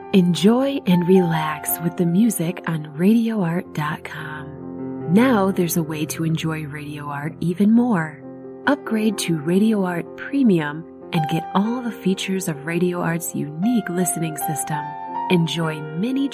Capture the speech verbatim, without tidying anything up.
Enjoy and relax with the music on radio art dot com. Now there's a way to enjoy Radio Art even more. Upgrade to Radio Art Premium and get all the features of Radio Art's unique listening system. Enjoy many